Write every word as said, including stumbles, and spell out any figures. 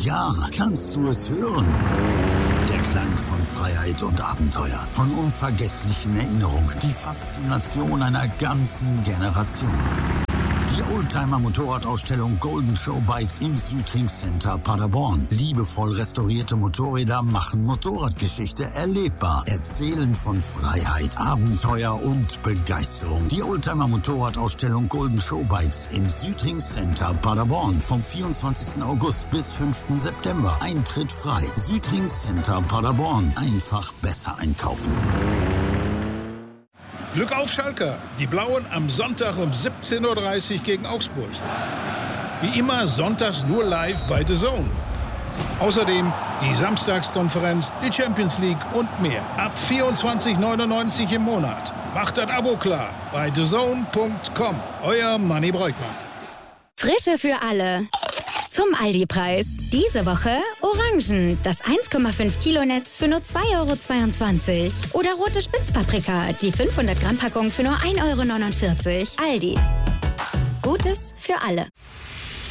Ja, kannst du es hören? Der Klang von Freiheit und Abenteuer, von unvergesslichen Erinnerungen, die Faszination einer ganzen Generation. Die Oldtimer-Motorradausstellung Golden Show Bikes im Südring Center Paderborn. Liebevoll restaurierte Motorräder machen Motorradgeschichte erlebbar, erzählen von Freiheit, Abenteuer und Begeisterung. Die Oldtimer-Motorradausstellung Golden Show Bikes im Südring Center Paderborn vom vierundzwanzigsten August bis fünften September. Eintritt frei. Südring Center Paderborn. Einfach besser einkaufen. Glück auf Schalker, die Blauen am Sonntag um siebzehn Uhr dreißig gegen Augsburg. Wie immer sonntags nur live bei The Zone. Außerdem die Samstagskonferenz, die Champions League und mehr. Ab vierundzwanzig neunundneunzig im Monat. Macht das Abo klar bei the zone punkt com. Euer Manni Breukmann. Frische für alle. Zum Aldi-Preis. Diese Woche Orangen, das eins Komma fünf Kilo Netz für nur zwei Euro zweiundzwanzig. Oder rote Spitzpaprika, die fünfhundert Gramm Packung für nur ein Euro neunundvierzig. Aldi. Gutes für alle.